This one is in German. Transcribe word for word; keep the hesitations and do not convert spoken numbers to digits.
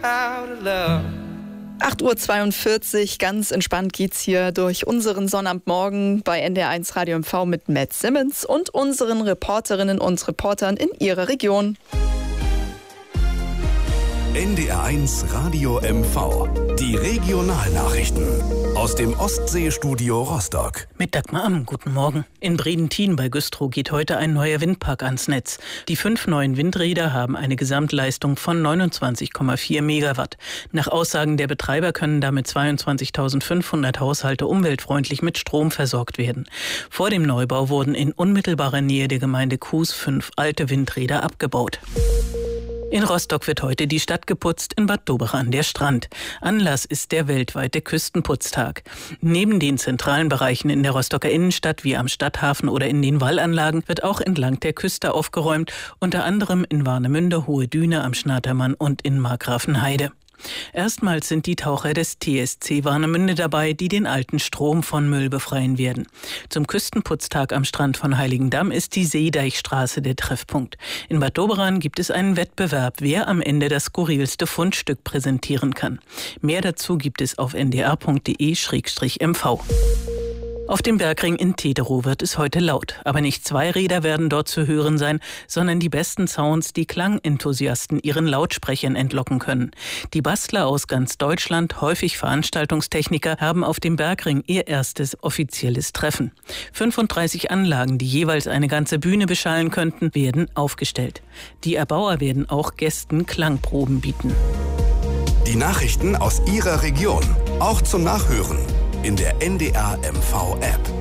how to love. acht Uhr zweiundvierzig, ganz entspannt geht's hier durch unseren Sonnabendmorgen bei N D R eins Radio M V mit Matt Simmons und unseren Reporterinnen und Reportern in ihrer Region. N D R eins Radio M V. Die Regionalnachrichten aus dem Ostseestudio Rostock. Mit Dagmar Amm, guten Morgen. In Bredentin bei Güstrow geht heute ein neuer Windpark ans Netz. Die fünf neuen Windräder haben eine Gesamtleistung von neunundzwanzig Komma vier Megawatt. Nach Aussagen der Betreiber können damit zweiundzwanzigtausendfünfhundert Haushalte umweltfreundlich mit Strom versorgt werden. Vor dem Neubau wurden in unmittelbarer Nähe der Gemeinde Kues fünf alte Windräder abgebaut. In Rostock wird heute die Stadt geputzt, in Bad Doberan an der Strand. Anlass ist der weltweite Küstenputztag. Neben den zentralen Bereichen in der Rostocker Innenstadt wie am Stadthafen oder in den Wallanlagen wird auch entlang der Küste aufgeräumt, unter anderem in Warnemünde, Hohe Düne am Schnatermann und in Markgrafenheide. Erstmals sind die Taucher des T S C Warnemünde dabei, die den alten Strom von Müll befreien werden. Zum Küstenputztag am Strand von Heiligendamm ist die Seedeichstraße der Treffpunkt. In Bad Doberan gibt es einen Wettbewerb, wer am Ende das skurrilste Fundstück präsentieren kann. Mehr dazu gibt es auf n d r punkt d e slash m v. Auf dem Bergring in Teterow wird es heute laut. Aber nicht zwei Räder werden dort zu hören sein, sondern die besten Sounds, die Klangenthusiasten ihren Lautsprechern entlocken können. Die Bastler aus ganz Deutschland, häufig Veranstaltungstechniker, haben auf dem Bergring ihr erstes offizielles Treffen. fünfunddreißig Anlagen, die jeweils eine ganze Bühne beschallen könnten, werden aufgestellt. Die Erbauer werden auch Gästen Klangproben bieten. Die Nachrichten aus Ihrer Region, auch zum Nachhören in der N D R M V App.